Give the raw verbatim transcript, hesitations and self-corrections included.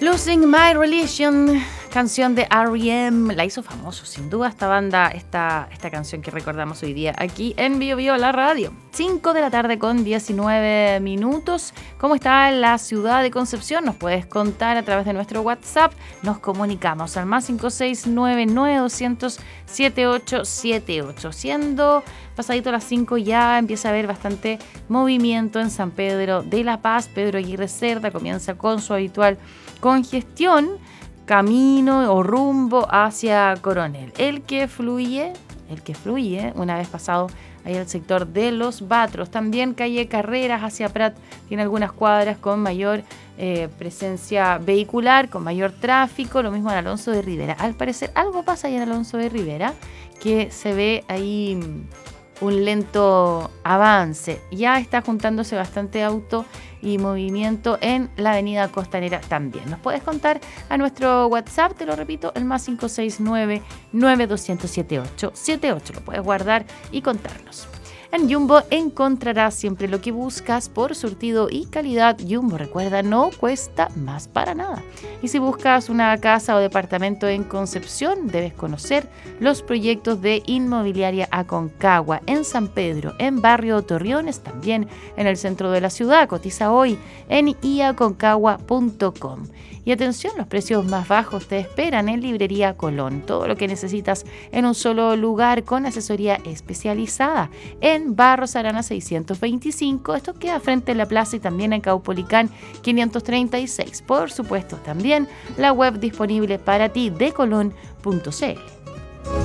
Losing My Religion, canción de R E M, la hizo famoso sin duda esta banda, esta, esta canción que recordamos hoy día aquí en Bio Bio la radio. cinco de la tarde con diecinueve minutos. ¿Cómo está la ciudad de Concepción? Nos puedes contar a través de nuestro WhatsApp. Nos comunicamos al más cinco seis nueve nueve doscientos setenta y ocho setenta y ocho. Siendo pasadito las cinco ya empieza a haber bastante movimiento en San Pedro de la Paz. Pedro Aguirre Cerda comienza con su habitual congestión, camino o rumbo hacia Coronel. El que fluye, el que fluye, una vez pasado ahí el sector de Los Batros. También calle Carreras hacia Prat tiene algunas cuadras con mayor eh, presencia vehicular, con mayor tráfico. Lo mismo en Alonso de Rivera. Al parecer algo pasa ahí en Alonso de Rivera, que se ve ahí un lento avance. Ya está juntándose bastante auto y movimiento en la avenida Costanera también. Nos puedes contar a nuestro WhatsApp, te lo repito, el más cinco seis nueve nueve doscientos setenta y ocho setenta y ocho. Lo puedes guardar y contarnos. En Jumbo encontrarás siempre lo que buscas por surtido y calidad. Jumbo, recuerda, no cuesta más para nada. Y si buscas una casa o departamento en Concepción, debes conocer los proyectos de Inmobiliaria Aconcagua en San Pedro, en Barrio Torriones, también en el centro de la ciudad. Cotiza hoy en i aconcagua punto com. Y atención, los precios más bajos te esperan en Librería Colón. Todo lo que necesitas en un solo lugar con asesoría especializada en Barros Arana seiscientos veinticinco. Esto queda frente a la plaza y también en Caupolicán quinientos treinta y seis. Por supuesto, también la web disponible para ti de colón punto c l.